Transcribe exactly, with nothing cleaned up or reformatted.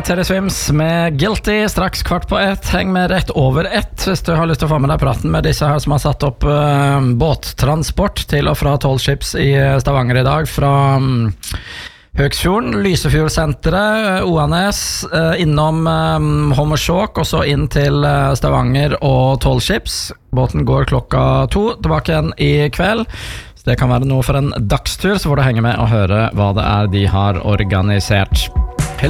Teddy Swims med Guilty, straks kvart på ett. Heng med rett over ett hvis du har lyst til å få med deg praten med disse her som har satt opp uh, båttransport til og fra Tall Ships i Stavanger i dag, fra um, Høgsfjorden, Lysefjordsenteret, Oanes, uh, innom um, Hommersåk og så inn til uh, Stavanger og Tall Ships. Båten går klokka to, tilbake igjen i kveld. Så det kan være noe for en dagstur, så får du henge med og høre hva det er de har organisert.